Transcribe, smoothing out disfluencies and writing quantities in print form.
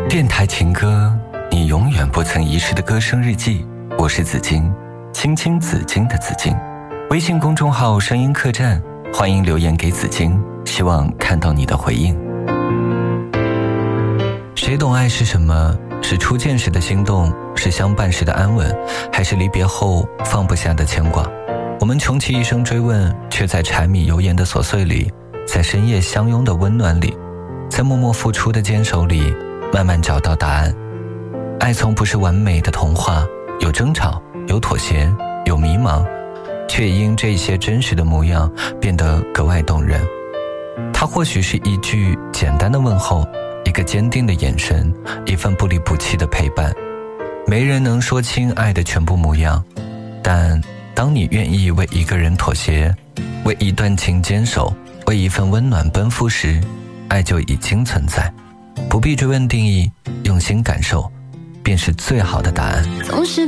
电台情歌，你永远不曾遗失的歌声日记。我是紫金，青青紫金的紫金。微信公众号声音客栈，欢迎留言给紫金，希望看到你的回应。谁懂爱是什么？是初见时的心动，是相伴时的安稳，还是离别后放不下的牵挂？我们穷其一生追问，却在柴米油盐的琐碎里，在深夜相拥的温暖里，在默默付出的坚守里，慢慢找到答案。爱从不是完美的童话，有争吵，有妥协，有迷茫，却因这些真实的模样变得格外动人。它或许是一句简单的问候，一个坚定的眼神，一份不离不弃的陪伴。没人能说清爱的全部模样，但当你愿意为一个人妥协，为一段情坚守，为一份温暖奔赴时，爱就已经存在。不必追问定义，用心感受便是最好的答案。 总是